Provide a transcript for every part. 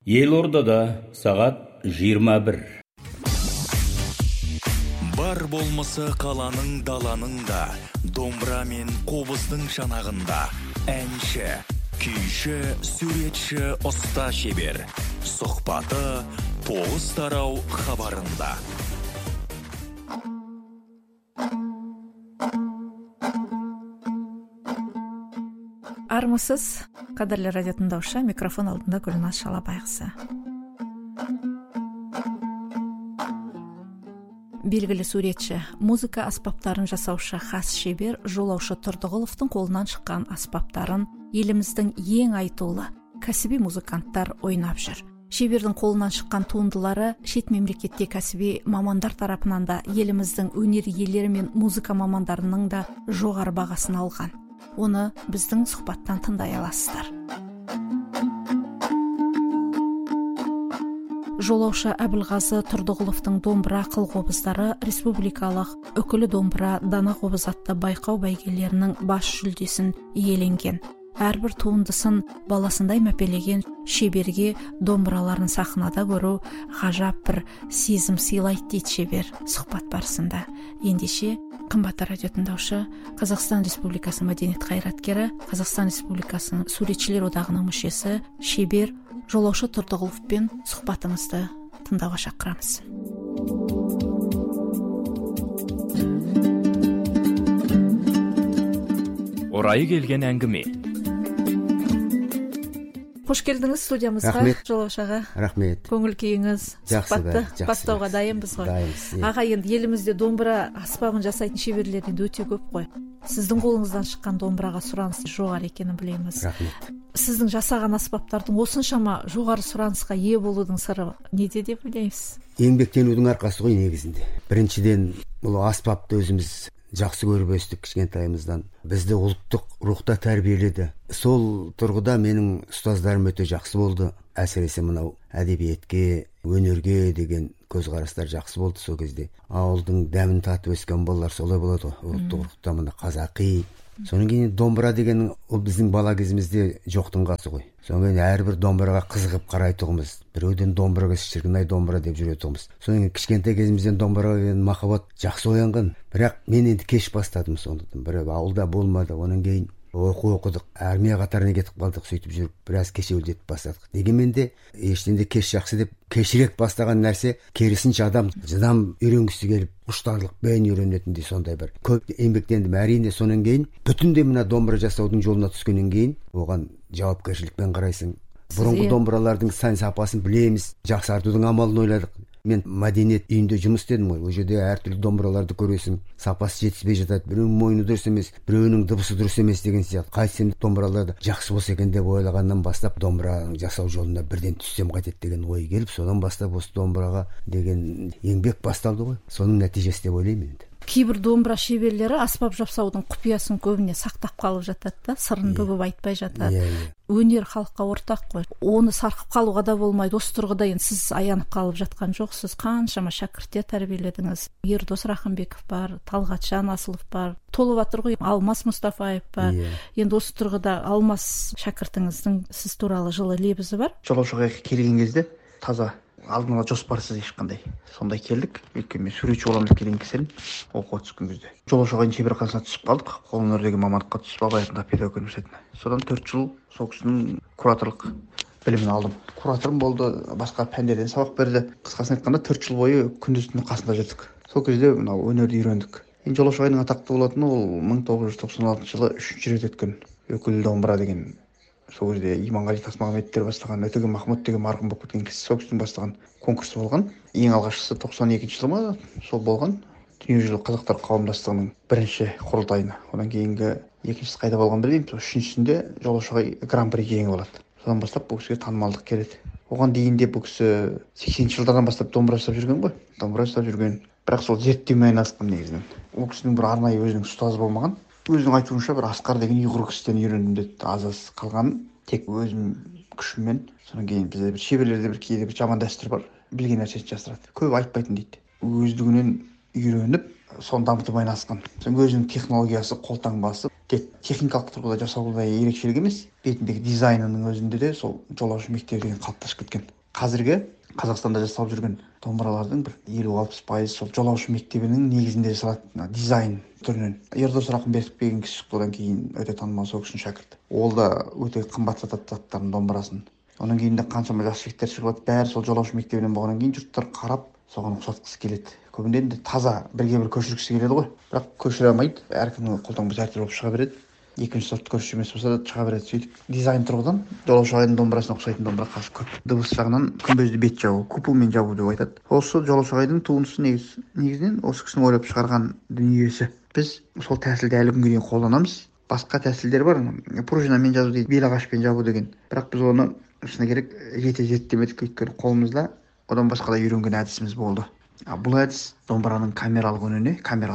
Елордада сағат 21. Бар болмысы қаланың даланың да, домбыра мен қобыздың шанағында. Әнші, күйші, суретші, ұста шебер. Сұхбаты тоғыз тарау хабарында. Армысыз, қадірлі радио тыңдаушы, микрофон алдында Гүлназ Шалабайқызы. Белгілі суретші, музыка аспаптарын жасаушы хас шебер Жолаушы Тұрдығұловтың қолынан шыққан аспаптарын еліміздің ең айтулы кәсіби музыканттар ойнап жүр. Шебердің қолынан шыққан туындылары шет мемлекетте кәсіби мамандар тарапынан да еліміздің өнер иелері мен музыка мамандарының да жоғары бағасын алған. Оны біздің сұхбаттан тыңдай аласыздар. Жолаушы Әбілғазы Тұрдығұловтың домбыра қыл-қобыздары республикалық үкілі домбыра дана қобыз атты байқау бәйгелерінің бас жүлдесін иеленген. Әрбір туындысын баласындай мәпелеген шеберге домбыраларын сахнада көру ғажап бір сезім сыйлайды дейді шебер сұхбат барысында. Ендеше қымбатты радио тыңдаушы, Қазақстан Республикасы мәдениет қайраткері, Қазақстан Республикасының суретшілер одағының мүшесі шебер Жолаушы Тұрдығұловпен сұхбатымызды тыңдауға шақырамыз. Орайы келген әңгіме. Қош келдіңіз студиямызға. Рахмет. Жолаушы аға. Рахмет. Көңіл күйіңіз сұхбатты бастауға дайынбыз ғой. Аға, енді елімізде домбыра аспабын жасайтын шеберлер енді өте көп қой. Сіздің қолыңыздан шыққан домбыраға сұраныс жоғары екенін білеміз. Рахмет. Сіздің жасаған аспаптардың осыншама жоғары сұранысқа ие болудың сыры неде деп ойлайсыз? Еңбектенудің арқасы ғой негізінде. Біріншіден, бұл аспапты өзіміз жақсы көріп өстік кішкентайымыздан. Бізді ұлттық рухта тәрбиеледі. Сол тұрғыда менің ұстаздарым өте жақсы болды. Әсіресе мынау әдебиетке, өнерге деген көзқарастар жақсы болды сол кезде. Ауылдың дәмін татып өскен балалар солай болады ғой. Ұлттық рухта мына қазақи. Соның кейін домбыра деген ол біздің бала кезімізде жоқтың қасы ғой. Соның кейін әрбір домбыраға қызығып қарайтұғымыз. Біреуден домбыраға шіркін-ай домбыра деп жүретұғымыз. Соның кейін кішкентай кезімізден домбыраға деген махаббат жақсы оянған. Бірақ мен енді кеш бастадым сондықтан. Бір ауылда болмады. Оның кейін оқыдық, армия қатарына кетіп қалдық, сөйтіп жүріп біраз кешеуілдетіп бастадық. Дегенмен де ештеңе кеш жақсы деп кешірек бастаған нәрсе керісінше адам жылдам үйренгісі келіп құштарлықпен үйренетіндей сондай бір көп еңбектендім. Әрине соның кейін бүтіндей мына домбыра жасаудың жолына түскеннен кейін оған жауапкершілікпен қарайсың. Бұрынғы домбыралардың сапасын білеміз, жақсартудың амалын ойладық. Мен мәдениет үйінде жұмыс істедім ғой. Ол жерде әртүрлі домбыраларды көресің, сапасы жетіспей жатады. Біреуінің мойны дұрыс емес, біреуінің дыбысы дұрыс емес деген сияқты. Қайсысы домбыраларды жақсы болса екен деп ойлағаннан бастап домбыра жасау жолына бірден түссем қайтеді деген ой келіп, содан бастап осы домбыраға деген еңбек басталды ғой. Соның нәтижесі деп ойлаймын енді. Кейбір домбыра шеберлері аспап жасаудың құпиясын көбіне сақтап қалып жатады да, сырын бүгіп айтпай жатады. Өнер халыққа ортақ қой. Оны сарқып қалуға да болмайды. Осы тұрғыда енді сіз аянып қалып жатқан жоқсыз. Қаншама шәкірттер тәрбиеледіңіз. Ердос Рахымбеков бар, Талғатжан Асылов бар, толып жатыр ғой, Алмас Мұстафаев бар. Енді осы тұрғыда Алмас шәкіртіңіздің сіз туралы жылы лебізі бар. Жолаушыға келген кезде таза алдын ала жоспарсыз ешқандай. Сондай келдік. Өйткені мен суретші боламын деп келген кісі оқуға түскен кезде. Жолаушыға шеберханасына түсіп қалдық. Қолөнердегі мамандыққа түсіп Абай атындағы педагог университетіне. Содан 4 жыл сол кісінің кураторлық білімін алдым. Кураторым болды, басқа пәндерден сабақ берді. Қысқасын айтқанда 4 жыл бойы күндіз-түні қасында жүрдік. Сол кезде мынау өнерді үйрендік. Енді Жолаушығайдың атақты болатыны ол 1996 жылы 3-ші рет өткен өкіл домбыра деген. Сол кезде Иманғали Тасмағамбеттер бастаған, Өтеген Махмұт деген марқұм болып кеткен кісі сол кісінің бастаған конкурсы болған. Ең алғашқысы 92 жылы ма сол болған. Дүниежүзілік қазақтар қауымдастығының бірінші құрылтайына. Одан кейінгі екіншісі қайда болған білмеймін. Үшіншісінде Жолаушығай гран-при жеңіп алады. Содан бастап бұл кісіге танымалдық келеді. Оған дейін де бұл кісі 80-ші жылдардан бастап домбыра жасап жүрген ғой. Домбыра жасап жүрген. Бірақ сол зерттеумен айналысқан негізінен. Ол кісінің бір арнайы өзінің ұстазы болмаған. Өзінің айтуынша бір Асқар деген ұйғыр кісіден үйрендім деді. Аз қалған тек өзім күшіммен. Содан кейін бізде бір шеберлерде бір кейде бір жаман дәстүр бар. Білген нәрсесін жасырады. Көп айтпайтын дейді. Өздігінен үйреніп соны дамытып айналысқан. Өзінің технологиясы, қолтаңбасы тек техникалық тұрғыда жасауда ерекшелік емес, бетіндегі дизайнының өзінде де сол жолаушы мектебі деген қалыптасып кеткен. Қазіргі Қазақстанда жасалып жүрген домбыралардың бір 50-60% сол жолаушы мектебінің негізінде жасалатын дизайн түрінен. Ердос Рақымбеков деген кісі шықты, одан кейін өте танымал сол кісінің шәкірті. Ол да өте қымбат сатады заттарын, домбырасын. Онан кейін де қаншама жас жігіттер шығып, бәрі сол жолаушы мектебінен болғаннан кейін жұрттар қарап соған ұқсатқысы келеді. Көбінде енді таза бірге бір көшіргісі келеді ғой, бірақ көшіре алмайды. Әркімнің қолтаңбасы әртүрлі болып шыға береді. Екінші сорт көшірші емес болса да шыға береді. Сөйтіп дизайн тұрғыдан жолаушы ағайдың домбырасына ұқсайтын домбыра қазір көп. Дыбыс жағынан күмбезді бет жабу, куполмен жабу деп айтады. Осы жолаушы ағайдың туындысы негізінен осы кісінің ойлап шығарған дүниесі. Біз сол тәсілді әлі күнге дейін қолданамыз. Басқа тәсілдер бар, пружинамен жазу дейді, белағашпен жабу деген. Бірақ біз оны шыны керек жете зерттемедік, өйткені қолымызда одан басқа да үйренген әдісіміз болды. Бұл әдіс домбыраның камералық үніне,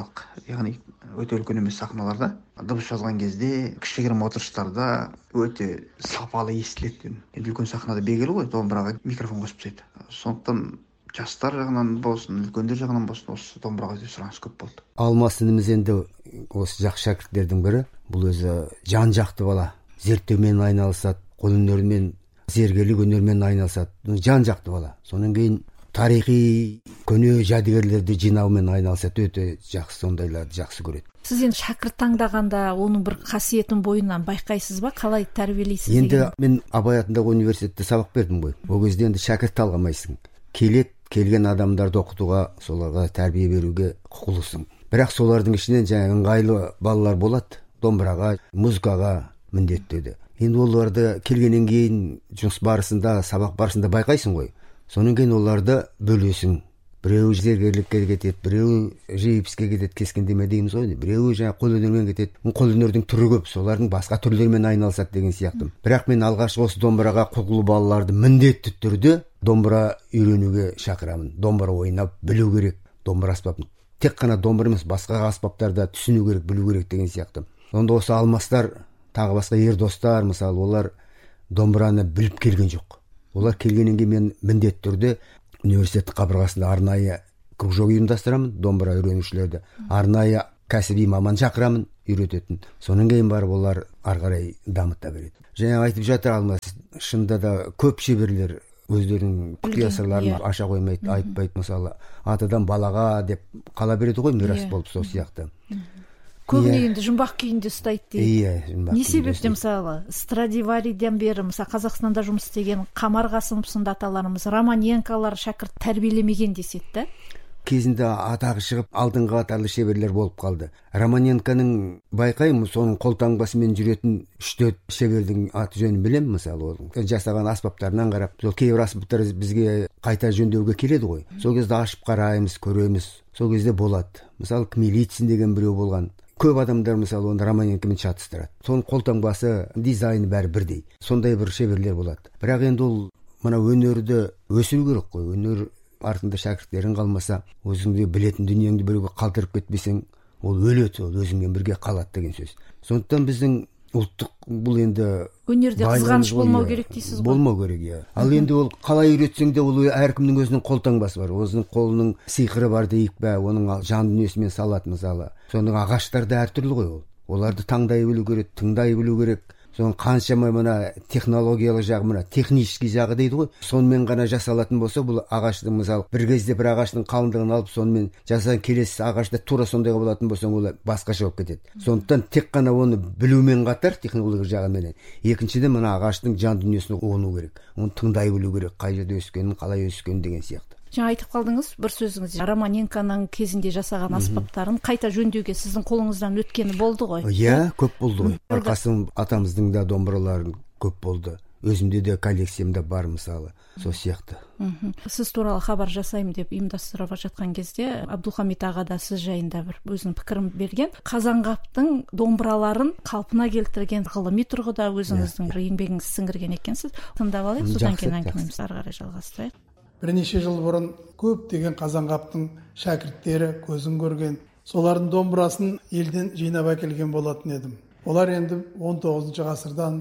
яғни өте үлкен емес сахналарда дыбыс жазған кезде, кішігірім отырыстарда өте сапалы естіледі. Енді үлкен сахнада белгілі ғой, домбыраға микрофон қосып тастайды. Сондықтан жастар жағынан болсын, үлкендер жағынан болсын, осы домбыраға сұраныс көп болды. Алмас ініміз енді осы жақсы шәкірттердің бірі. Бұл өзі жан-жақты бала, зерттеумен айналысады, қолөнермен, зергерлік өнермен айналысады. Жан-жақты бала. Сонан кейін тарихи көне жәдігерлерді жинаумен айналысады. Өте жақсы, сондайларды жақсы көреді. Сіз енді шәкірт таңдағанда оның бір қасиетін бойынан байқайсыз ба? Қалай тәрбиелейсіз? Енді мен Абай атындағы университетте сабақ бердім ғой. Ол кезде енді шәкірт талғамайсың. Келген адамдарды оқытуға, соларға тәрбие беруге құқылысың. Бірақ солардың ішінен жаңа ыңғайлы балалар болады. Домбыраға, музыкаға міндеттеді. Енді оларды келгеннен кейін жұмыс барысында, сабақ барысында байқайсың ғой. Сонан кейін оларды бөлесің. Біреуі зергерлікке кетеді, біреуі живописке кетеді, кескіндеме дейміз ғой. Біреуі жаңа қолөнермен кетеді. Қолөнердің түрі көп, солардың басқа түрлермен айналысады деген сияқты. Бірақ мен алғашқы осы домбыраға құқылы балаларды міндетті түрде домбыра үйренуге шақырамын. Домбыра ойнап білу керек, домбыра аспабын. Тек қана домбыра емес, басқа аспаптарда түсіну керек, білу керек деген сияқты. Онда осы алмастар, тағы басқа ердостар, мысалы, олар домбыраны біліп келген жоқ. Олар келгеннен кейін мен міндетті түрде университет қабырғасында арнайы кружок ұйымдастырамын, домбыра үйренушілерді. Арнайы кәсіби маман шақырамын, үйрететін. Сонан кейін барып олар ары қарай дамыта береді. Жаңа айтып жатыр Алмас, шынында да көп шеберлер өздерінің құпия сырларын аша қоймайды, айтпайды. Мысалы, атадан балаға деп қала береді ғой, мирас болып сол сияқты. Көбіне енді жұмбақ күйінде ұстайды дейді. Иә, не себепті, мысалы, Страдивариден бері, мысалы, Қазақстанда жұмыс істеген Қамар Қасымов сынды аталарымыз, Романенколар шәкірт тәрбиелемеген деседі. Кезінде атағы шығып, алдыңғы қатарлы шеберлер болып қалды. Романенконың байқаймын, соның қолтаңбасымен жүретін 3-4 шебердің аты жөнін білем, мысалы, жасаған аспаптарынан қарап, сол кейбір аспаптар бізге қайта жөндеуге келеді ғой. Сол кезде ашып қараймыз, көреміз. Сол кезде болады. Мысалы, Кмелицин деген біреу болған. Көп адамдар, мысалы, оны Романенкомен шатыстырады. Соның қолтаңбасы, дизайны бәрі бірдей. Сондай бір шеберлер болады. Бірақ енді ол мына өнерді өсіру керек қой. Өнер артында шәкірттерің қалмаса, өзіңде білетін дүниеңді біреуге қалдырып кетпесең, ол өледі, ол өзіңмен бірге қалады деген сөз. Сондықтан біздің ұлттық бұл енді өнерде қызғаныш болмау керек дейсіз ғой. Болмау керек, иә. Ал енді ол қалай үйретсең де, ол әркімнің өзінің қолтаңбасы бар. Өзінің қолының сиқыры бар дейік бе, оның жан дүниесімен салады, мысалы. Соның ағаштарды әртүрлі ғой ол. Оларды таңдай білу керек, тыңдай білу керек. Соның қаншама мына технологиялық жағы, мына технический жағы дейді ғой. Сонымен ғана жасалатын болса, бұл ағаштың, мысалы, бір кезде бір ағаштың қалыңдығын алып, сонымен жасаған келесі ағашта тура сондайға болатын болса, ол басқаша болып кетеді. Сондықтан тек қана оны білумен қатар технологиялық жағымен, екіншіден мына ағаштың жан дүниесін ұғыну керек. Оны тыңдай білу керек, қай жерде өскенін, қалай өскенін деген сияқты. Жаңа айтып қалдыңыз бір сөзіңіз, Романенконың кезінде жасаған аспаптарын қайта жөндеуге сіздің қолыңыздан өткені болды ғой. Иә, көп болды ғой. Қасым атамыздың да домбыраларын көп болды. Өзімде де коллекциямда бар, мысалы, сол сияқты. Сіз туралы хабар жасаймын деп ұйымдастырып жатқан кезде Абдулхамит аға да сіз жайында бір өзінің пікірін берген. Қазанғаптың домбыраларын қалпына келтірген ғылыми тұрғыда өзіңіздің бір еңбегіңізді сіңірген екенсіз. Тыңдап алайық, содан кейін әңгімемізді ары қарай жалғастырайық. Бірнеше жыл бұрын көптеген Қазанғаптың шәкірттері көзін көрген, солардың домбырасын елден жинап әкелген болатын едім. Олар енді 19 ғасырдан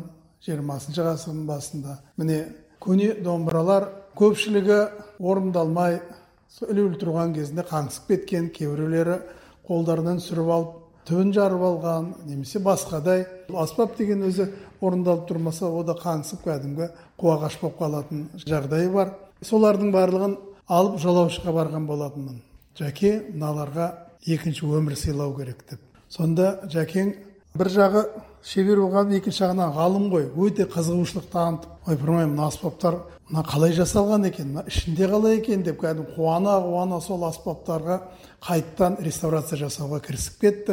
20 ғасырдың басында. Міне, көне домбыралар көпшілігі орындалмай ілеулі тұрған кезінде қаңсып кеткен, кейбіреулері қолдарынан сүріп алып түбін жарып алған, немесе басқадай. Аспап деген өзі орындалып тұрмаса, о да қаңсып кәдімгі қуағаш болып қалатын жағдайы бар. Солардың барлығын алып жолаушыға барған болатынмын. Жәке мыналарға екінші өмір сыйлау керек деп. Сонда Жәкең бір жағы шебер болған, екінші жағынан ғалым ғой, өте қызығушылық танытып, ойпырмай, мына аспаптар мына қалай жасалған екен, мына ішінде қалай екен деп кәдімгі қуана сол аспаптарға қайттан реставрация жасауға кірісіп кетті.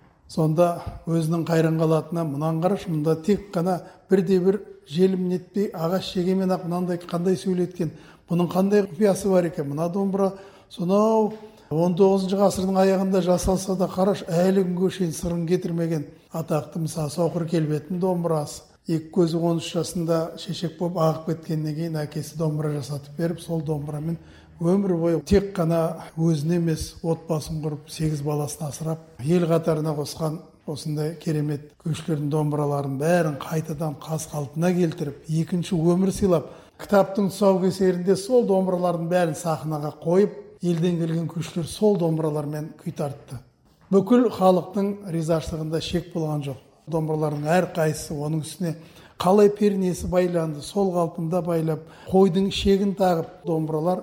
Сонда өзінің қайран қалатына, мынаны қарашы, мұнда тек қана бірде-бір желім нетпей ағаш шегемен ақ мынандай қандай сөйлеткен, бұның қандай құпиясы бар екен, мына домбыра сонау 19 ғасырдың аяғында жасалса да қараш, әлі күнге шейін сырын кетірмеген атақты мысалы Соқыр келбеттің домбырасы. Екі көзі 13 жасында шешек болып ағып кеткеннен кейін әкесі домбыра жасатып беріп, сол домбырамен өмір бойы тек қана өзін емес, отбасын құрып, 8 баласын асырап, ел қатарына қосқан осындай керемет күйшілердің домбыраларын бәрін қайтадан қаз қалпына келтіріп, екінші өмір сыйлап, кітаптың тұсаукесерінде сол домбыралардың бәрін сахнаға қойып, елден келген күйшілер сол домбыралармен күй тартты. Бүкіл халықтың ризашылығында шек болған жоқ. Домбыралардың әр қайсысы оның үстіне қалай пернесі байланды, сол қалпында байлап, қойдың шегін тағып, домбыралар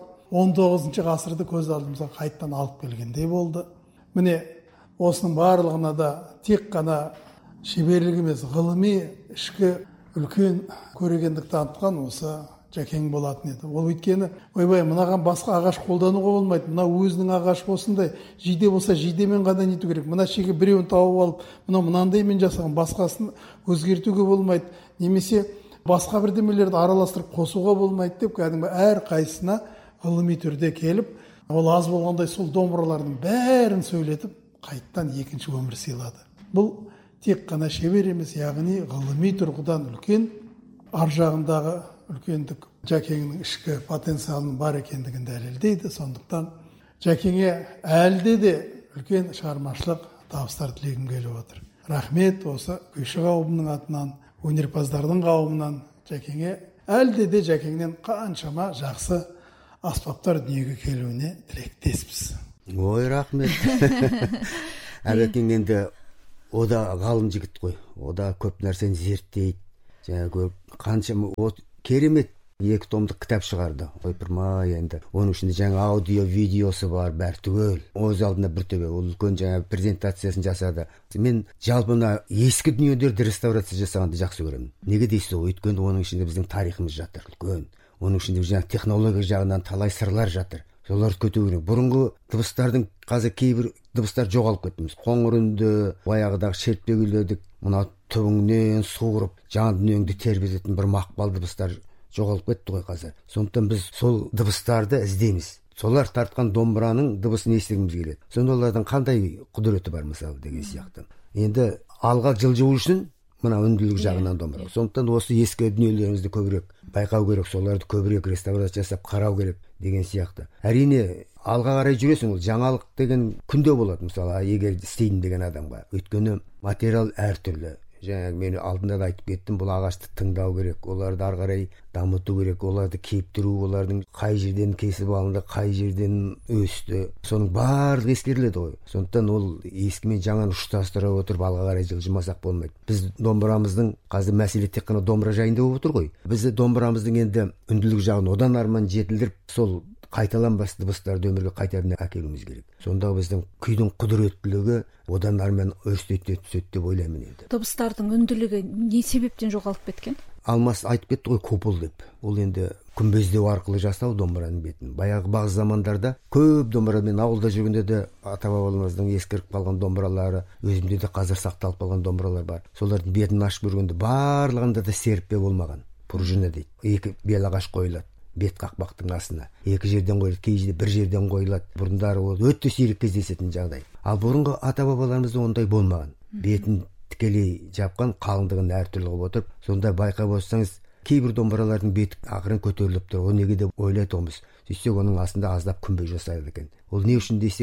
19 ғасырды көз алдымызға қайттан алып келгендей болды. Міне осының барлығына да тек қана шеберлік емес, ғылыми ішкі үлкен көрегендік танытқан осы Жәкең болатын еді. Ол өйткені, ойбай, мынаған басқа ағаш қолдануға болмайды, мына өзінің ағаш осындай, жиде болса жидемен ғана нету керек, мына шеге біреуін тауып алып, мынандаймен жасаған, басқасын өзгертуге болмайды, немесе басқа бірдемелерді араластырып қосуға болмайды деп, кәдімгі әр қайсысына ғылыми түрде келіп, ол аз болғандай сол домбыралардың бәрін сөйлетіп, қайттан екінші өмір сыйлады. Бұл тек қана шебер емес, яғни ғылыми тұрғыдан үлкен, ар жағындағы үлкендік Жәкеңнің ішкі потенциалының бар екендігін дәлелдейді. Сондықтан Жәкеңе әлде де үлкен шығармашылық табыстар тілегім келіп отыр. Рахмет осы күйші қауымының атынан, өнерпаздардың қауымынан Жәкеңе әлде де Жәкеңнен қаншама жақсы аспаптар дүниеге келуіне тілектеспіз. Ой, рахмет. Әбекең енді о да ғалым жігіт қой. О да көп нәрсені зерттейді. Жаңағы қаншама керемет 2 томдық кітап шығарды. Ойпырмай, енді оның ішінде жаңа аудио, видеосы бар, бәрі түгел. Өз алдына бір төбе, ол үлкен жаңа презентациясын жасады. Мен жалпына ескі дүниелерді реставрация жасағанды жақсы көремін. Неге дейсіз, өйткені оның ішінде біздің тарихымыз жатыр, үлкен. Оның ішінде жаңа технология жағынан талай сырлар жатыр. Соларды көтеру керек. Бұрынғы дыбыстардың қазір кейбір дыбыстар жоғалып кетті. Қоңыр үнді, баяғыдағы шертпе-күйлерді мына түбіңнен суырып, жан дүниеңді тербететін бір мақпал дыбыстар жоғалып кетті ғой қазір. Сондықтан біз сол дыбыстарды іздейміз. Солар тартқан домбыраның дыбысын естігіміз келеді. Сонда олардың қандай құдіреті бар мысалы деген сияқты. Енді алға жылжу үшін мына үнділік жағынан домбыра. Сондықтан осы ескі дүниелерімізді көбірек байқау керек, соларды көбірек реставрация жасап қарау керек деген сияқты. Әрине алға қарай жүресің, ол жаңалық деген күнде болады мысалы, егер істейін деген адамға. Өйткені материал әртүрлі. Жаңағы мен алдында да айтып кеттім, бұл ағашты тыңдау керек, оларды ары қарай дамыту керек, оларды кептіру, олардың қай жерден кесіп алынды, қай жерден өсті, соның барлығы ескеріледі ғой. Сондықтан ол ескі мен жаңаны ұштастыра отырып алға қарай жылжымасақ болмайды. Біз домбырамыздың қазір мәселе тек қана домбыра жайында болып отыр ғой. Біз домбырамыздың енді үнділік жағын одан арман жетілдіріп, сол қайталанбас дыбыстарды өмірге қайтадан әкелуіміз керек. Сонда біздің күйдің құдіреттілігі одан армен өрістете түседі деп ойлаймын енді. Дыбыстардың үнділігі не себептен жоғалып кеткен? Алмас айтып кетті ғой, купол деп. Ол енді күмбездеу арқылы жасау домбыраның бетін. Баяғы бағзы замандарда көп домбыра, мен ауылда жүргенде де ата-бабаларымыздың ескіріп қалған домбыралары, өзімде де қазір сақталып қалған домбыралар бар. Солардың бетін ашып көргенде барлығында да серіппе болмаған. Пружина дейді. 2 бел ағаш қойылады бет қақпақтың астына. 2 жерден қойылады, кей жерде 1 жерден қойылады. Бұрындары ол өте сирек кездесетін жағдай. Ал бұрынғы ата-бабаларымызда ондай болмаған. Бетін тікелей жапқан, қалыңдығын әртүрлі қылып отырып, сонда байқап отырсаңыз, кейбір домбыралардың беті ақырын көтеріліп тұр. О неге деп ойлайтұғымыз. Сөйтсек оның астында аздап күмбез жасайды екен. Ол не үшін десек,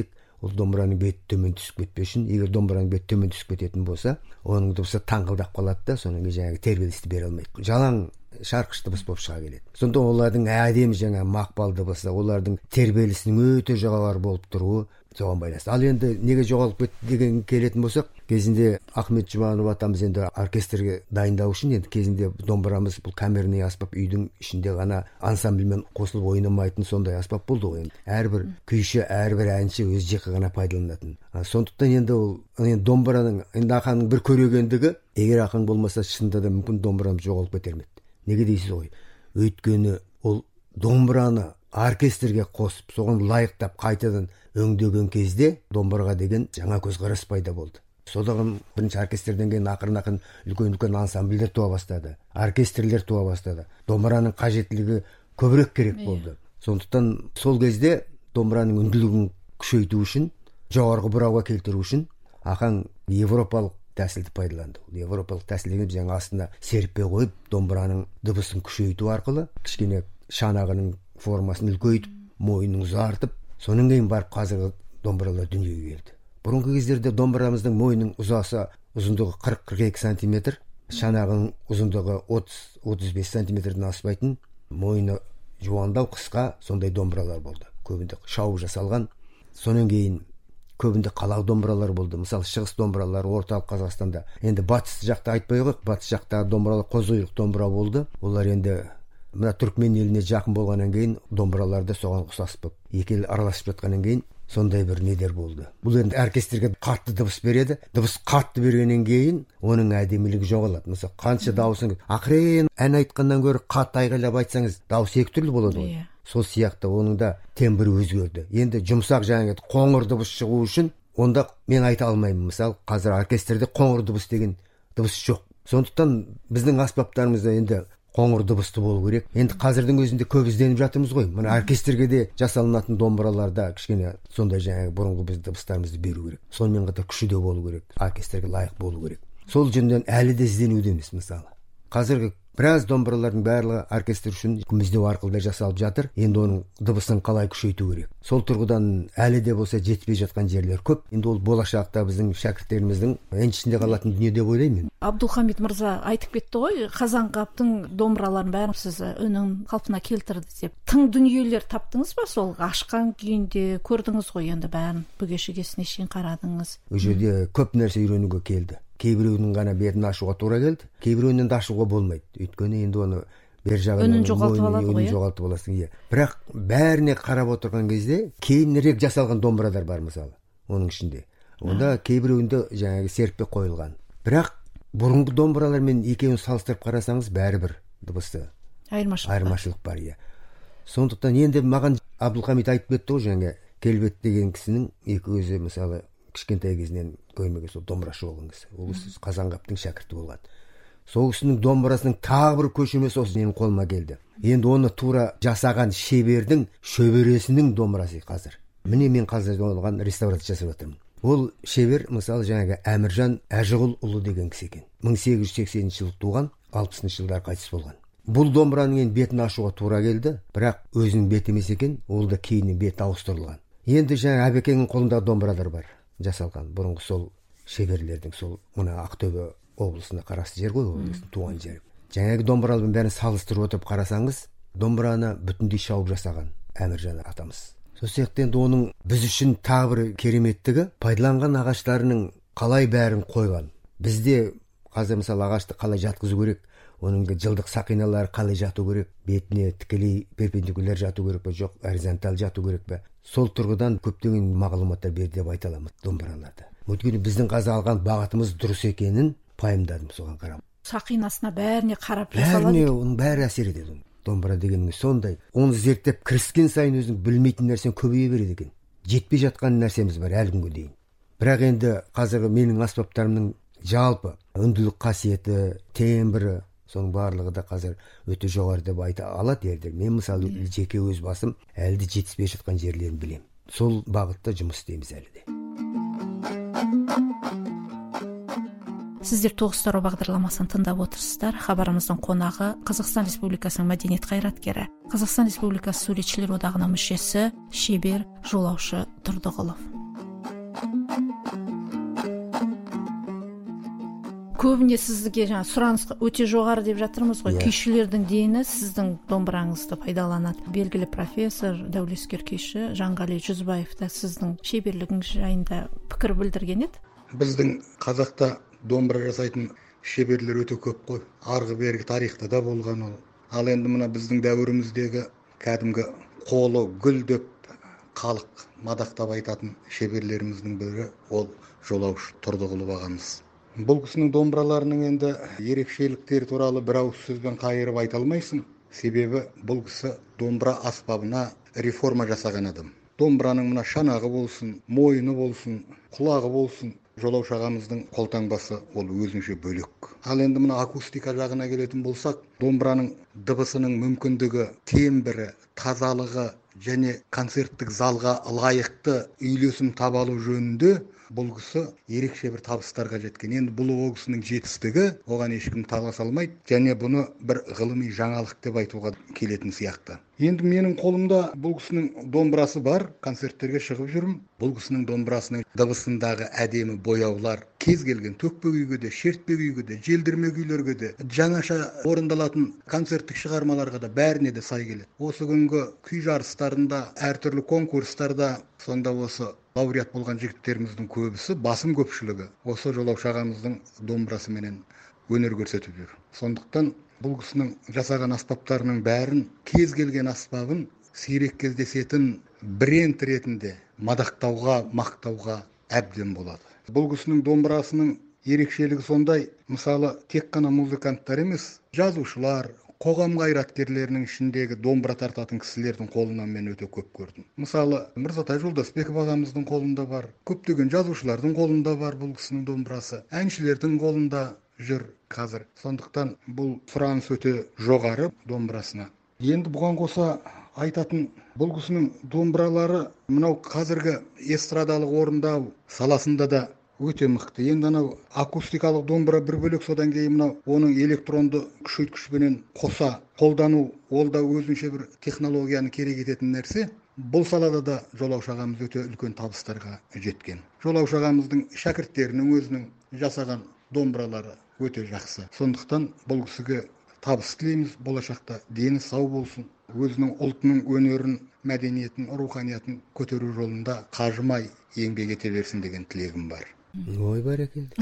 ол домбыраның беті төмен түсіп кетпес үшін. Егер домбыраның беті төмен түсіп кететін болса, оның дыбысы таңғылдап қалады да, соның жаңағы тербелісті бере алмайды. Жалаң шарқыш дыбыс болып шыға келеді. Сонда олардың әдемі жаңа мақпал дыбысы, олардың тербелісінің өте жоғары болып тұруы соған байланысты. Ал енді неге жоғалып кетті деген келетін болсақ, кезінде Ахмет Жұбанов атамыз енді оркестрге дайындау үшін енді кезінде домбырамыз бұл камерный аспап, үйдің ішінде ғана ансамбльмен қосылып ойнамайтын сондай аспап болды ғой. Әрбір күйші, әрбір әнші өз жеқі ғана пайдаланатын. Сондықтан енді ол домбыраның енді ақанның бір көрегендігі, егер ақан болмаса шынында да мүмкін домбырамыз жоғалып кетер ме еді. Неге дейсіз ғой? Өйткені ол домбыраны оркестрге қосып, соған лайықтап қайтадан өңдеген кезде домбыраға деген жаңа көзқарас пайда болды. Содан бірінші оркестрден кейін ақырын үлкен ансамбльдер туа бастады. Оркестрлер туа бастады. Домбыраның қажеттілігі көбірек керек болды. Сондықтан сол кезде домбыраның үнділігін күшейту үшін, жоғарғы бұрауға келтіру үшін ақаң европалық тәсілді пайдаланды. Европалық тәсіл деген жаңа астына серіппе қойып, домбыраның дыбысын күшейту арқылы кішкене шанағының формасын үлкейтіп, мойнын ұзартып, соның кейін барып қазіргі домбыралар дүниеге келді. Бұрынғы кездерде домбырамыздың мойнының ұзындығы 40-42 сантиметр, шанағының ұзындығы 30-35 сантиметрден аспайтын, мойны жуандау қысқа сондай домбыралар болды. Көбінде шау жасалған. Соның кейін көбінде қалақ домбыралар болды. Мысалы, шығыс домбыралар орталық Қазақстанда. Енді батыс жақта айтпай қойық, батыс жақта домбыралар қозойық домбыра болды. Олар енді мына Түркмен еліне жақын болғаннан кейін домбыраларды соған ұқсас болып, екі ел араласып жатқаннан кейін сондай бір недер болды. Бұл енді оркестрге қатты дыбыс береді. Дыбыс қатты бергеннен кейін оның әдемілігі жоғалады. Мысалы, қанша дауысың ақырын ән айтқаннан гөрі қатты айғайлап айтсаңыз, дауыс екі түрлі болады ғой. Сол сияқты оның да тембрі өзгерді. Енді жұмсақ жаңағы қоңыр дыбыс шығу үшін онда мен айта алмаймын. Мысалы, қазір оркестрде қоңыр дыбыс деген дыбыс жоқ. Сондықтан біздің аспаптарымызда енді қоңыр дыбысты болу керек. Енді қазірдің өзінде көп ізденіп жатырмыз ғой. Мына оркестрге де жасалынатын домбыраларда кішкене сондай жаңағы бұрынғы біз дыбыстарымызды беру керек. Сонымен қатар күші де болу керек. Оркестрге лайық болу керек. Сол жөнінен әлі де ізденудеміз мысалы. Қазіргі біраз домбыралардың барлығы оркестр үшін көміздеу арқылы да жасалып жатыр. Енді оның дыбысын қалай күшейту керек. Сол тұрғыдан әлі де болса жетпей жатқан жерлер көп. Енді ол болашақта біздің шәкірттеріміздің еншісінде қалатын дүние деп ойлаймын. Абдулхамид мырза айтып кетті ғой, Қазанғаптың домбыраларын бәрін сіз үнін қалпына келтірді деп. Тың дүниелер таптыңыз ба сол ашқан күйінде? Көрдіңіз ғой енді бәрін, бүге-шігесіне шейін қарадыңыз. Ол жерде көп нәрсе үйренуге келді. Кейбіреуінің ғана бетін ашуға тура келді, кейбіреуінен де ашуға болмайды. Өйткені енді оны бер жағынан үнін жоғалтып алады ғой. Жоғалтып аласың, иә. Бірақ бәріне қарап отырған кезде кейінірек жасалған домбырадар бар мысалы, оның ішінде. Онда кейбіреуінде жаңағы серіппе қойылған. Бірақ бұрынғы домбыралармен екеуін салыстырып қарасаңыз, бәрібір дыбысы айырмашылық бар, иә. Сондықтан енді маған Абдулхамид айтып кетті ғой, жаңағы Келбет деген кісінің екі өзі мысалы кішкентай кезінен көрмеген сол домбырашы болған кісі. Ол кісі Қазанғаптың шәкірті болған. Сол кісінің домбырасының тағы бір көшірмесі осы менің қолыма келді. Енді оны тура жасаған шебердің шөбересінің домбырасы қазір. Міне мен қазір оған реставрация жасап жатырмын. Ол шебер мысалы жаңағы Әміржан Әжіғұлұлы деген кісі екен. 1880 жылы туған, 60 жылдар қайтыс болған. Бұл домбыраның бетін ашуға тура келді, бірақ өзінің беті емес екен, ол да кейіннен беті ауыстырылған. Енді жаңа Әбекеңнің қолында домбырадар бар. Жасалған бұрынғы сол шеберлердің, сол мына Ақтөбе облысына қарасты жер ғой, облыстың туған жері. Жаңағы домбыралармен бәрін салыстырып отырып қарасаңыз, домбыраны бүтіндей шауып жасаған Әміржан атамыз. Сол сияқты енді оның біз үшін тағы бір кереметтігі пайдаланған ағаштарының қалай бәрін қойған. Бізде қазір мысалы ағашты қалай жатқызу керек, оның жылдық сақиналары қалай жату керек, бетіне тікелей перпендикуляр жату керек пе, жоқ горизонталь жату керек пе. Сол тұрғыдан көптеген мағлұматтар берді деп айта аламын домбыраларда. Өйткені біздің қазір алған бағытымыз дұрыс екенін пайымдадым соған қарап. Сақинасына бәріне қарап жасалады. Бәріне оның бәрі әсер етеді. Домбыра дегеніңіз сондай. Оны зерттеп кіріскен сайын өзің білмейтін нәрсен көбейе береді екен. Жетпей жатқан нәрсеміз бар әлі күнге дейін. Бірақ енді қазіргі менің аспаптарымның жалпы үнділік қасиеті, тембрі, соның барлығы да қазір өте жоғары деп айта алады елдер. Мен мысалы жеке өз басым әлі де жетіспей жатқан жерлерін білемін. Сол бағытта жұмыс істейміз әлі де. Сіздер тоғыз тарау бағдарламасын тыңдап отырсыздар. Хабарымыздың қонағы Қазақстан Республикасының мәдениет қайраткері, Қазақстан Республикасы Суретшілер одағының мүшесі, шебер, жолаушы Тұрдығұлов. көбіне сізге жаңа сұраныс өте жоғары деп жатырмыз ғой. Күйшілердің дені сіздің домбыраңызды пайдаланады. Белгілі профессор, дәулескер күйші Жанғали Жүзбаев та сіздің шеберлігіңіз жайында пікір білдірген еді. Біздің қазақта домбыра жасайтын шеберлер өте көп қой. Арғы бергі тарихта да болған ол. Ал енді мына біздің дәуіріміздегі кәдімгі қолы гүл деп халық мадақтап айтатын шеберлеріміздің бірі ол Жолаушы Тұрдығұлов ағамыз. Бұл кісінің домбыраларының енді ерекшеліктері туралы бір ауыз сөзбен қайырып айта алмайсың. Себебі бұл кісі домбыра аспабына реформа жасаған адам. Домбыраның мына шанағы болсын, мойыны болсын, құлағы болсын, Жолаушы ағамыздың қолтаңбасы ол өзінше бөлек. Ал енді мына акустика жағына келетін болсақ, домбыраның дыбысының мүмкіндігі, тембрі, тазалығы және концерттік залға лайықты үйлесім таба алу жөнінде бұл кісі ерекше бір табыстарға жеткен. Енді бұл ол кісінің жетістігі, оған ешкім талас алмайды, және бұны бір ғылыми жаңалық деп айтуға келетін сияқты. Енді менің қолымда бұл кісінің домбырасы бар, концерттерге шығып жүрмін. Бұл кісінің домбырасының дыбысындағы әдемі бояулар кез келген төкпе күйге де, шертпе күйге де, желдірме күйлерге де, жаңаша орындалатын концерттік шығармаларға да бәріне де сай келеді. Осы күнгі күй жарыстарында, әртүрлі конкурстарда сонда осы лауреат болған жігіттеріміздің көбісі, басым көпшілігі осы Жолаушы ағамыздың домбырасыменен өнер көрсетіп жүр. Сондықтан бұл кісінің жасаған аспаптарының бәрін, кез келген аспабын сирек кездесетін бренд ретінде мадақтауға, мақтауға әбден болады. Бұл кісінің домбырасының ерекшелігі сондай, мысалы тек қана музыканттар емес, жазушылар, қоғам қайраткерлерінің ішіндегі домбыра тартатын кісілердің қолынан мен өте көп көрдім. Мысалы Мырзатай Жолдасбеков ағамыздың қолында бар, көптеген жазушылардың қолында бар бұл кісінің домбырасы, әншілердің қолында жүр қазір. Сондықтан бұл сұраныс өте жоғары домбырасына. Енді бұған қоса айтатын бұл кісінің домбыралары мынау қазіргі эстрадалық орындау саласында да өте мықты. Енді анау акустикалық домбыра бір бөлек, содан кейін мынау оның электронды күшейткішпенен қоса қолдану, ол да өзінше бір технологияны керек ететін нәрсе. Бұл салада да Жолаушы ағамыз өте үлкен табыстарға жеткен. Жолаушы ағамыздың шәкірттерінің өзінің жасаған домбыралары өте жақсы. Сондықтан бұл кісіге табыс тілейміз, болашақта дені сау болсын, өзінің ұлтының өнерін, мәдениетін, руханиятын көтеру жолында қажымай еңбек ете берсін деген тілегім бар. Ой, бәрекелді.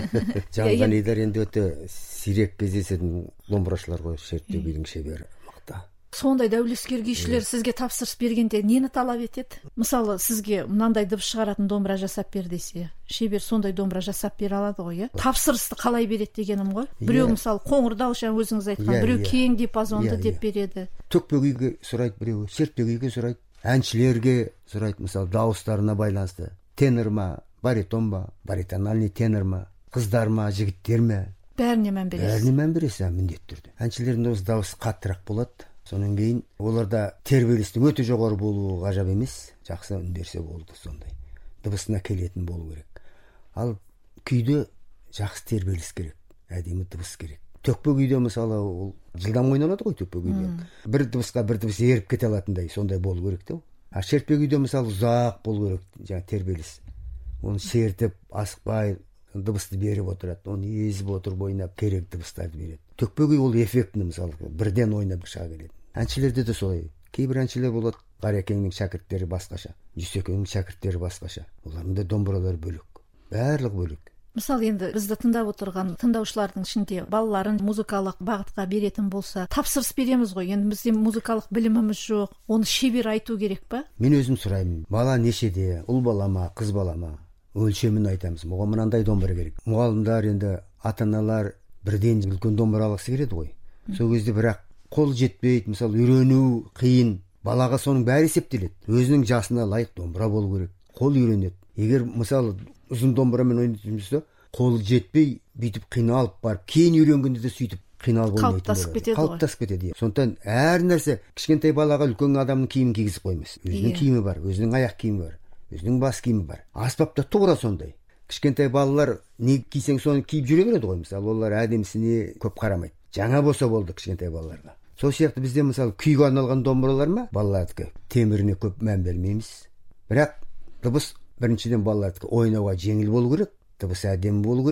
Жанғалидар енді өте сирек кездесетін домбырашылар ғой, шертпе күйдің шебері мықты. Сондай дәулескер күйшілер сізге тапсырыс бергенде нені талап етеді? Мысалы, сізге мынандай дыбыс шығаратын домбыра жасап бер десе, шебер сондай домбыра жасап бере алады ғой, иә? Тапсырысты қалай береді дегенім ғой? Біреу мысалы қоңыр дауыс, өзіңіз айтқан, біреу кең диапазонды деп береді. Төкпе күйге сұрайды біреу, шертпе күйге сұрайды, әншілерге сұрайды, мысалы дауыстарына байланысты. Тенор ма, баритон ба, баритональный тенор ма, қыздар ма, жігіттер ме? Бәріне мән бересіз. Бәріне мән бересіз, міндетті түрде. Әншілердің дауысы қаттырақ болады. Сонан кейін оларда тербелістің өте жоғары болуы ғажап емес, жақсы үн берсе болды сондай. Дыбысына келетін болу керек. Ал күйде жақсы тербеліс керек, әдемі дыбыс керек. Төкпе күйде мысалы ол жылдам ойналады ғой төкпе күйде. Бір дыбысқа бір дыбыс еріп кете алатындай сондай болу керек те. А шертпе күйде мысалы ұзақ болу керек, жаңа тербеліс. Оны шертіп, асықпай дыбысты беріп отырады, оны езіп отырып ойнап керек дыбыстарды береді. Төкпе күй ол эффектіні мысалы бірден ойнап шыға келеді. Әншілерде де солай. Кейбір әншілер болады, Қарекеңнің шәкірттері басқаша, Жүсекеңнің шәкірттері басқаша. Олардың да домбыралары бөлек. Барлығы бөлек. Мысалы, енді бізді тыңдап отырған тыңдаушылардың ішінде балаларын музыкалық бағытқа беретін болса, тапсырыс береміз ғой. Енді бізде музыкалық біліміміз жоқ. Оны шебер айту керек па? Мен өзім сұраймын. Бала нешеде, ұл бала ма, қыз бала ма? Өлшемін айтамыз. Оған мынандай домбыра керек. Мұғалімдар енді ата-аналар бірден үлкен домбыра алғысы келеді ғой. Сол кезде бірақ қол жетпейді, мысалы үйрену қиын. Балаға соның бәрі есептеледі. Өзінің жасына лайық домбыра болу керек. Қол үйренеді. Егер мысалы ұзын домбырамен ойнайтын қол жетпей, бүйтіп қиналып барып, кейін үйренгенде де сөйтіп қиналып ойнайтын болады. Қалыптасып кетеді. Сондықтан әр нәрсе кішкентай балаға үлкен адамның киімін кигізіп қоймас. Өзінің киімі бар, өзінің аяқ киімі бар, өзінің бас киімі бар. Аспапта тура сондай. Кішкентай балалар не кисең соны киіп жүре береді ғой. Мысалы олар әдемісіне көп қарамайды. Жаңа болса болды кішкентай балаларға. Сол сияқты бізде мысалы күйге арналған домбыралар ма? Балалардікі теміріне көп мән бермейміз. Бірақ дыбыс біріншіден балалардікі ойнауға жеңіл болу керек, дыбыс әдемі болу керек.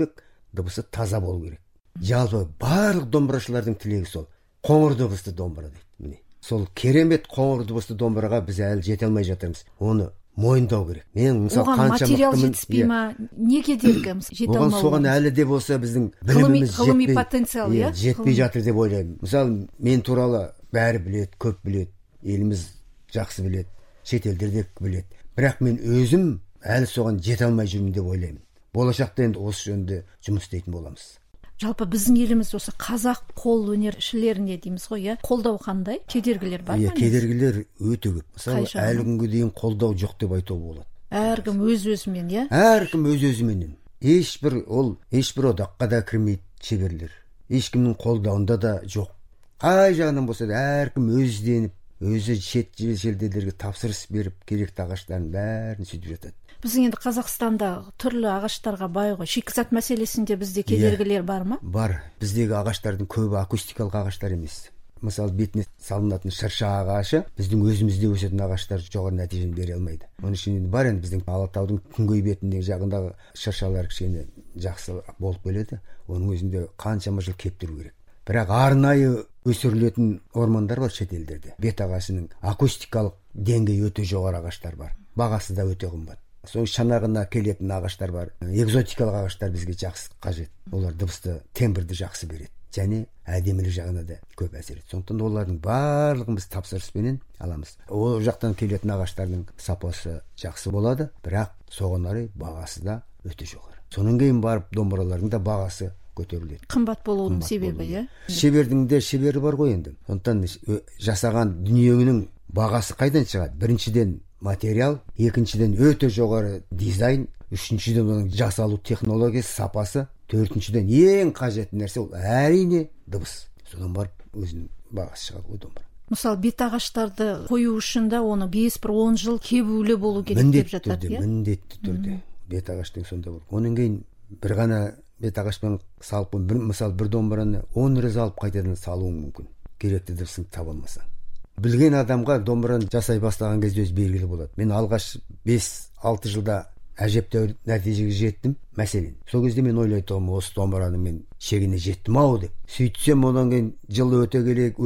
дыбысы таза болу керек. Жалпы барлық домбырашылардың тілегі сол. Қоңыр дыбысты домбыра дейді. Міне. Сол керемет қоңыр дыбысты домбыраға біз әлі жете алмай жатырмыз. Оны мойындау керек. Мен мысалы оған материал жетіспей ма? Не кедергі жете алмау? Оған соған әлі де болса біздің біліміміз ғылыми потенциал, жетпей жатыр деп ойлаймын. Мысалы мен туралы бәрі біледі, көп біледі, еліміз жақсы біледі, шетелдерде біледі. Бірақ мен өзім әлі соған жете алмай жүрмін деп ойлаймын. Болашақта енді осы жөнде жұмыс істейтін боламыз. Жалпы біздің еліміз осы қазақ қол өнершілеріне дейміз ғой, қолдау қандай? Кедергілер бар ма? Кедергілер өте көп. Мысалы, әлі күнге дейін қолдау жоқ деп айтуға болады. Әркім өз-өзімен, Әркім өз-өзіменен. Ешбір одаққа да кірмейді шеберлер. Ешкімнің қолдауында да жоқ. Қай жағынан болса да әркім өзденіп, өзі шет жердерге тапсырыс беріп, керекті ағаштарын бәрін сөйтіп жатады. Біздің енді Қазақстанда түрлі ағаштарға бай ғой. Шикізат мәселесінде бізде кедергілер бар ма? Бар. Біздегі ағаштардың көбі акустикалық ағаштар емес. Мысалы, бетіне салынатын шырша ағашы біздің өзімізде өсетін ағаштар жоғары нәтижені бере алмайды. Оның үшін бар енді біздің Алатаудың күнгей бетіндегі жағындағы шыршалар кішкене жақсы болып келеді. Оның өзінде қаншама жыл кептіру керек. Бірақ арнайы өсірілетін ормандар бар шетелдерде. Бет ағашының акустикалық деңгейі өте жоғары ағаштар бар. Бағасы да өте қымбат. Соң шанағына келетін ағаштар бар. Экзотикалық ағаштар бізге жақсы қажет. Олар дыбысты, тембрді жақсы береді. Және әдемілік жағына да көп әсер етеді. Сондықтан олардың барлығын біз тапсырыспенен аламыз. Ол жақтан келетін ағаштардың сапасы жақсы болады, бірақ соған орай бағасы да өте жоғары. Сонан кейін барып домбыралардың да бағасы көтеріледі. Қымбат болуының себебі, Шебердің де шебері бар ғой енді. Сондықтан жасаған дүниеңнің бағасы қайдан шығады? Біріншіден материал, екіншіден өте жоғары дизайн, үшіншіден оның жасалу технологиясы, сапасы, төртіншіден ең қажетті нәрсе ол әрине дыбыс. Содан барып өзінің бағасы шығады ғой домбыра. Мысалы, бет ағаштарды қою үшін да оны 5-10 жыл кебулі болу керек деп жатады, Міндетті түрде. Бет ағаштың сонда бар. Онан кейін бір ғана бет ағашпен салып, мысалы бір домбыраны 10 рет алып қайтадан салуың мүмкін. Керекті дыбысын таба алмасаң. Білген адамға домбыраны жасай бастаған кезде өзі белгілі болады. Мен алғаш 5-6 жылда әжептәуір нәтижеге жеттім. Мәселен, сол кезде мен ойлайтын, осы домбыраның мен шегіне жеттім ау деп. Сөйтсем, одан кейін жыл өте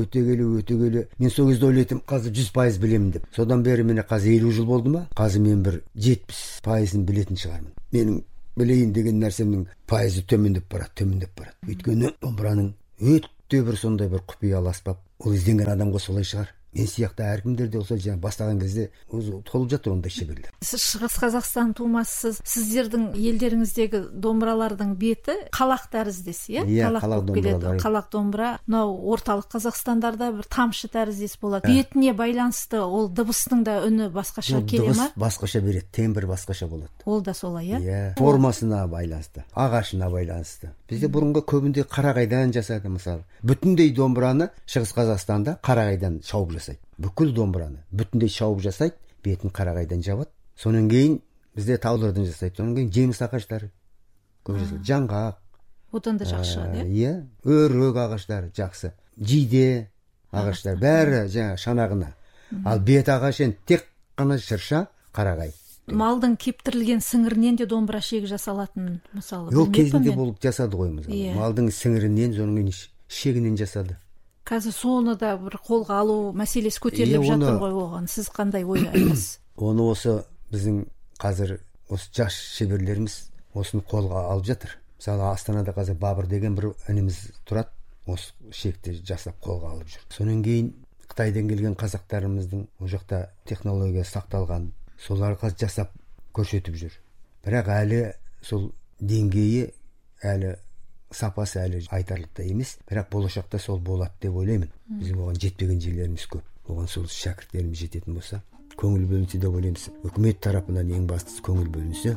келе. Мен сол кезде ойлайтым, қазір 100% білемін деп. Содан бері мені қазір 50 жыл болды ма? Қазір мен бір 70%-ын білетін шығармын. Менің білейін деген нәрсемнің пайызы төмендеп барады. Өйткені домбыраның өте бір сондай бір құпиялы аспап. Ол ізденген адамға солай шығар. Мен сияқты әркімдерде осылай бастаған кезде өзі толып жатыр ондай шеберлер. Сіз Шығыс Қазақстан тумасысыз. Сіздердің елдеріңіздегі домбыралардың беті қалақ тәріздес, қалақ домбыра. Қалақ домбыра. Мынау орталық Қазақстандарда бір тамшы тәріздес болады. Бетіне байланысты ол дыбыстың да үні басқаша келе ма? Дыбыс басқаша береді, тембр басқаша болады. Ол да солай, Формасына байланысты, ағашына байланысты. Бізде бұрынғы көбінде қарағайдан жасады, мысалы. Бүтіндей домбыраны Шығыс Қазақстанда қарағайдан шауып жасайды. Бүкіл домбыраны бүтіндей шауып жасайды, бетін қарағайдан жабады. Сонан кейін бізде таулардан жасайды. Сонан кейін жеміс ағаштары көп жасайды. Жаңғақ. Одан да жақсы шығады, өрік ағаштары жақсы. Жиде ағаштар бәрі шанағына. Ал бет ағашын тек қана шырша, қарағай. Малдың кептірілген сіңірінен де домбыра шегі жасалатын, мысалы. Ол кезінде болып жасады ғой, мысалы. Малдың сіңірінен, соның шегінен жасады. Қазір соны да бір қолға алу мәселесі көтеріліп жатыр ғой оған. Сіз қандай ойлайсыз? Оны осы біздің қазір осы жас шеберлеріміз осыны қолға алып жатыр. Мысалы, Астанада қазір Бабыр деген бір ініміз тұрады, осы шекті жасап қолға алып жүр. Сонан кейін Қытайдан келген қазақтарымыздың ол жақта технология сақталған, соларға жасап көрсетіп жүр. Бірақ әлі сол деңгейі, әлі сапасы әлі айтарлықтай емес, бірақ болашақта сол болады деп ойлаймын. Біздің оған жетпеген жерлеріміз көп. Оған сол шәкірттеріміз жететін болса, көңіл бөлінсе деп ойлаймыз. Үкімет тарапынан ең бастысы көңіл бөлінсе.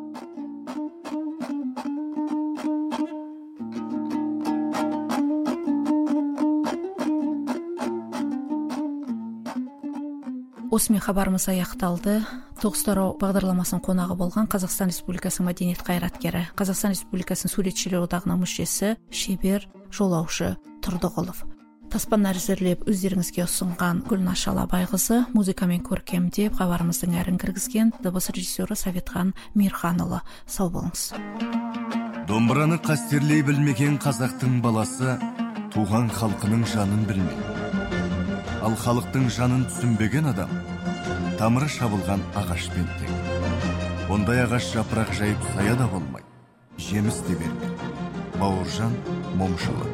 Осымен хабарымыз аяқталды. Тоғыз тарау бағдарламасының қонағы болған Қазақстан Республикасының мәдениет қайраткері, Қазақстан Республикасының суретшілер одағының мүшесі, шебер, жолаушы Тұрдығұлов. Таспаны әзірлеп өздеріңізге ұсынған Гүлнаш Алабайқызы, музыкамен көркемдеп хабарымыздың әрін кіргізген дыбыс режиссері Советхан Мирханұлы. Сау болыңыз. Домбыраны қастерлей білмеген қазақтың баласы туған халқының жанын білмей. Ал халықтың жанын түсінбеген адам тамыры шабылған ағашпен тең. Ондай ағаш жапырақ жайып сая да болмай, жеміс те бермей. Бауыржан Момышұлы.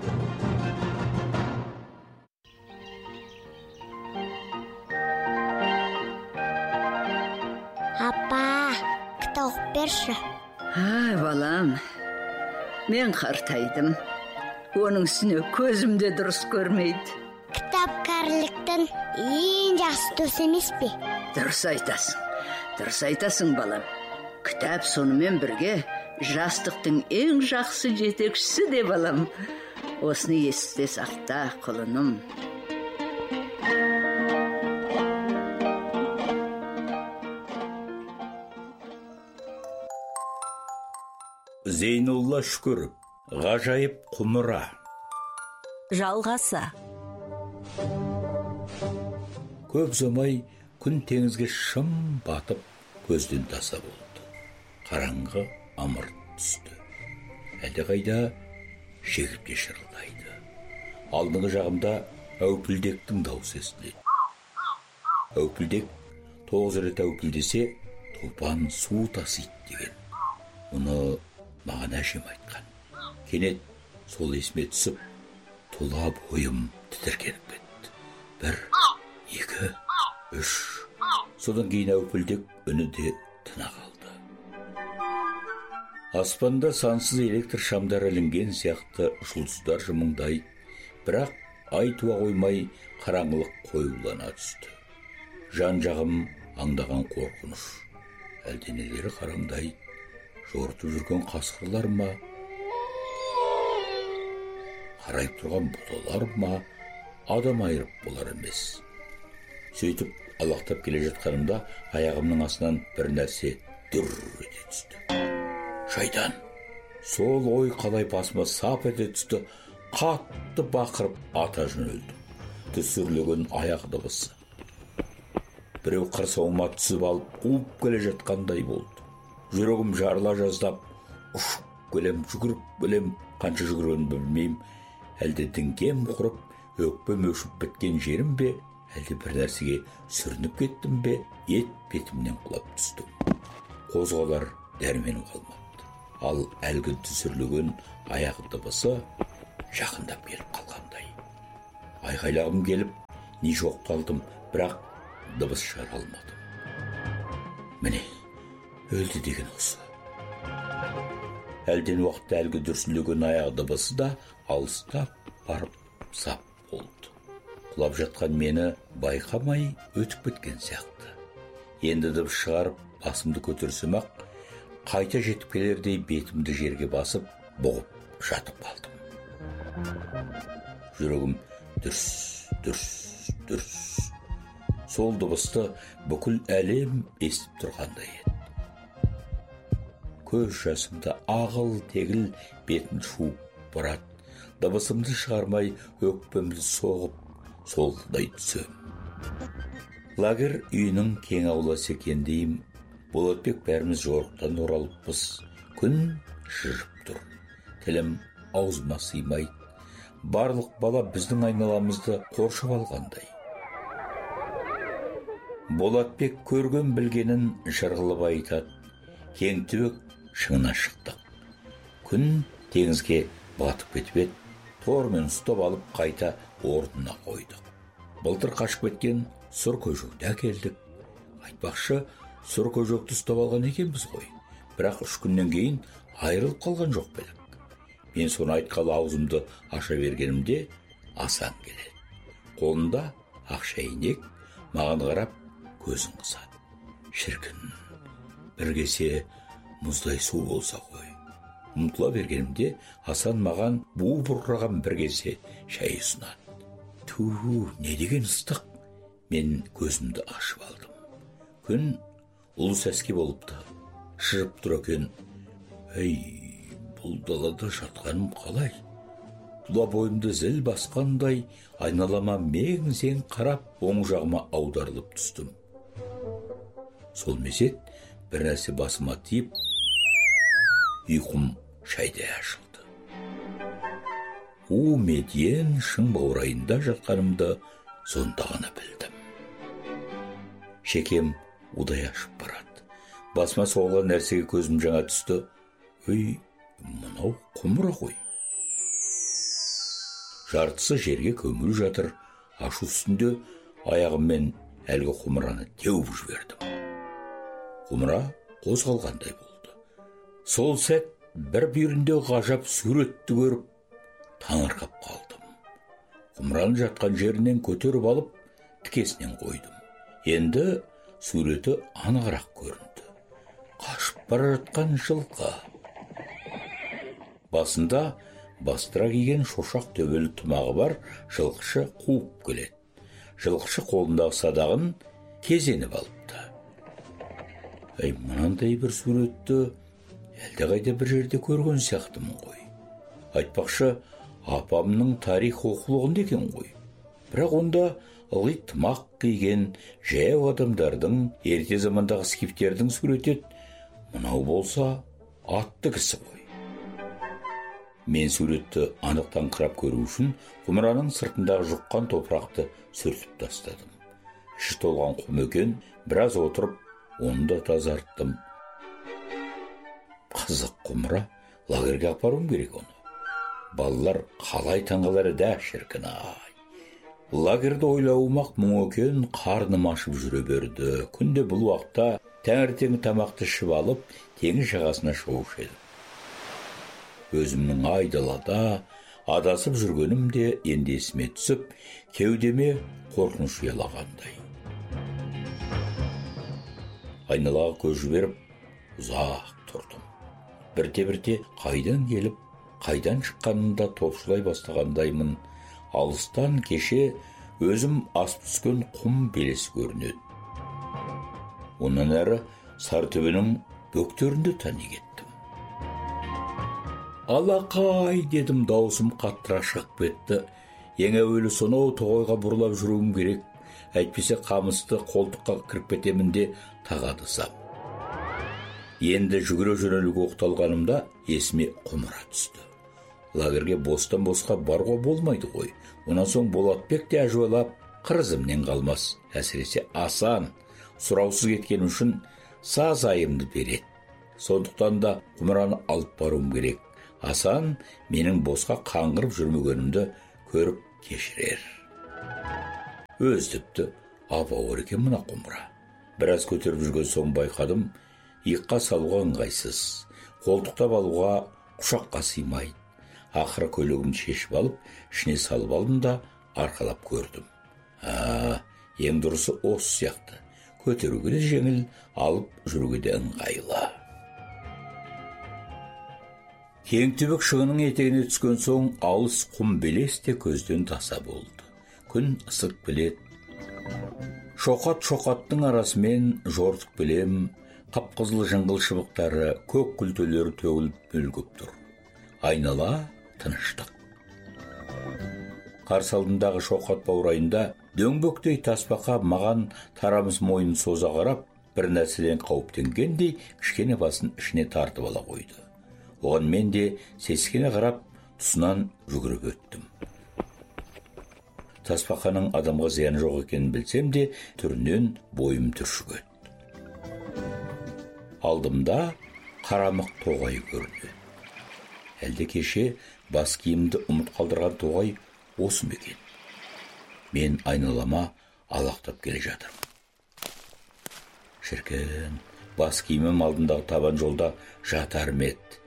Апа, кітап берші. Балам, мен қартайдым. Оның үстіне көзімде дұрыс көрмейді. Кітап кәріліктің ең жақсы дос емес пе? Дұрыс айтасың балам. Кітап сонымен бірге жастықтың ең жақсы жетекшісі де балам. Осыны есте сақта, құлыным. Зейнулла Шүкіров, ғажайып құмыра. Жалғасы. Көп ұзамай күн теңізге шым батып, көзден таса болды. Қараңғы ымырт түсті. Әлдеқайда шегіртке шырылдайды. Алдыңғы жағымда әупілдектің даусы естіледі. Әупілдек 9 рет әупілдесе, топан су тасиды деген. Мұны маған әжем айтқан. Кенет сол есіме түсіп, тұла бойым тітіркеніп кетті. 1, 2, 3. Содан кейін әупілдек үні де тына қалды. Аспанда сансыз электр шамдар ілінген сияқты жұлдыздар жымыңдай, бірақ ай туа қоймай қараңғылық қоюлана түсті. Жан жағым аңдаған қорқыныш. Әлденелері қараңдай, жортып жүрген қасқырлар ма, қарайып тұрған бұталар ма, адам айырып болар емес. Сөйтіп алақтап келе жатқанымда аяғымның астынан бір нәрсе дүр ете түсті. Шайтан! Сол ой қалай басыма сап ете түсті, қатты бақырып ата жөнелдім. Түсірлеген аяқ дыбысы. Біреу қырсауыма түсіп алып қуып келе жатқандай болды. Жүрегім жарыла жаздап, ұшып келем, жүгіріп келем, қанша жүгіргенімді білмеймін. Әлде діңкем құрып, өкпем өшіп біткен жерім бе, әлде бір нәрсеге сүрініп кеттім бе, ет бетімнен құлап түстім. Қозғалар дәрменім қалмапты. Ал әлгі түсірлеген аяқ дыбысы жақындап келіп қалғандай. Айқайлағым келіп, не жоқталдым, бірақ дыбыс шығара алмадым. Міне, өлді деген осы. Әлден уақытта әлгі дүрсілеген аяқ дыбысы да алыстап барып сап болды. Құлап жатқан мені байқамай өтіп кеткен сияқты. Енді дыбыс шығарып басымды көтерсем ақ, қайта жетіп келердей бетімді жерге басып, бұғып жатып қалдым. Жүрегім дүрс, дүрс, дүрс. Сол дыбысты бүкіл әлем естіп тұрғандай еді. Көз жасымда ағыл тегіл бетін шуып барады. Дыбысымды шығармай өкпемді соғып, солдай түсем. Лагер үйінің кең ауласы екен дейім. Болатбек бәріміз жорықтан оралыппыз. Күн шыжып тұр. Тілім аузыма сыймайды. Барлық бала біздің айналамызды қоршап алғандай. Болатбек көрген білгенін жырғылып айтады. Кеңтүбек шыңына шықтық. Күн теңізге батып кетіп еді. Тормен ұстап алып қайта орнына қойдық. Былтыр қашып кеткен сұр көжекті әкелдік. Айтпақшы, сұр көжекті ұстап алған екенбіз ғой. Бірақ 3 күннен кейін айырылып қалған жоқ белік. Мен соны айтқалы аузымды аша бергенімде Асан келеді. Қолында ақ шәйнек, маған қарап көзін қысады. Шіркін, бір кесе мұздай су болса ғой. Ұмтыла бергенімде Асан маған бу бұрқыраған бір кесе шәй ұсынады. Ту, не деген ыстық. Мен көзімді ашып алдым. Күн ұлы сәске болыпты. Шырып тұр екен. Әй, бұл далада жатқаным қалай? Тұла бойымды зіл басқандай, айналама мең-зең қарап, оң жағыма аударылып түстім. Сол мезет бір нәрсе басыма тиіп, ұйқым шайдай ашылды. У медиен шың баурайында жатқанымды сонда ғана білдім. Шекем удай ашып барады. Басыма соғылған нәрсеге көзім жаңа түсті. Өй, мынау құмыра ғой. Жартысы жерге көміліп жатыр. Ашу үстінде аяғыммен әлгі құмыраны теуіп жібердім. Құмыра қозғалғандай болды. Сол сәт бір бүйірінде ғажап суретті көріп, таңырқап қалдым. Құмыраның жатқан жерінен көтеріп алып, тікесінен қойдым. Енді суреті анығырақ көрінді. Қашып бара жатқан жылқы. Басында бастыра киген шошақ төбелі тымағы бар жылқышы қуып келеді. Жылқышы қолындағы садағын кезеніп алыпты. Мынандай бір суретті әлдеқайда бір жерде көрген сияқтымын ғой. Айтпақшы, апамның тарих оқулығында екен ғой. Бірақ онда ылғи тымақ киген жаяу адамдардың, ерте замандағы скифтердің суреті еді. Мынау болса атты кісі ғой. Мен суретті анықтаңқырап көру үшін құмыраның сыртындағы жұққан топырақты сүртіп тастадым. Іші толған құм екен, біраз отырып, оны да тазарттым. Қызық құмыра, лагерге апаруым керек оны. Балалар қалай таңғалары да шіркін ай. Лагерді ойлауым-ақ мұң екен, қарным ашып жүре берді. Күнде бұл уақытта таңертең тамақты ішіп алып, теңіз жағасына шығушы едім. Өзімнің айдалада адасып жүргенім де енді есіме түсіп, кеудеме қорқыныш ұялағандай. Айналаға көз жіберіп, ұзақ тұрдым. Бірте-бірте қайдан келіп, қайдан шыққанымда топшылай бастағандаймын. Алыстан кеше өзім асып түскен құм белесі көрінеді. Онан әрі Сарытөбенің бөктерінде тани кеттім. Алақай дедім, даусым қаттыра шығып кетті. Ең әуелі сонау тоғайға бұрылап жүруім керек. Әйтпесе қамысты қолтыққа кіріп кетемін де тағадысам. Енді жүгіре жөнелуге оқталғанымда есіме құмыра түсті. Лагерге бостан босқа баруға болмайды ғой. Онан соң Болатбек те әжуалап, қырызымнен қалмас. Әсіресе Асан сұраусыз кеткен үшін сазайымды береді. Сондықтан да құмыраны алып баруым керек. Асан менің босқа қаңғырып жүрмегенімді көріп кешірер. Өздіпті, ап-ауыр екен мына құмыра. Біраз көтеріп жүрген соң байқадым, иыққа салуға ыңғайсыз, қолтықтап алуға құшаққа сыймайды. Ақыры көйлегімді шешіп алып, ішіне салып алдым да арқалап көрдім. Ең дұрысы осы сияқты. Көтеруге де жеңіл, алып жүруге де ыңғайлы. Кең түбек шыңының етегіне түскен соң алыс құм белес те көзден таса болды. Күн ысық білет. Шоқат-шоқаттың арасымен жортық білем, қап-қызыл жыңғыл шыбықтары, көк күлтелері төгіліп мүлгіп тұр. Айнала тыныштық. Қарсы алдымдағы шоқат баурайында дөңбектей тасбақа маған тарамыс мойнын соза қарап, бір нәрседен қауіптенгендей кішкене басын ішіне тартып ала қойды. Оған мен де сескене қарап, тұсынан жүгіріп өттім. Тасбақаның адамға зияны жоқ екенін білсем де, түрінен бойым түршігеді. Алдымда қарамық тоғай көрінеді. Әлде кеше бас киімді ұмыт қалдырған тоғай осы ма екен? Мен айналама алақтап келе жатырмын. Шіркін, бас киімім алдындағы табан жолда жатарым еді.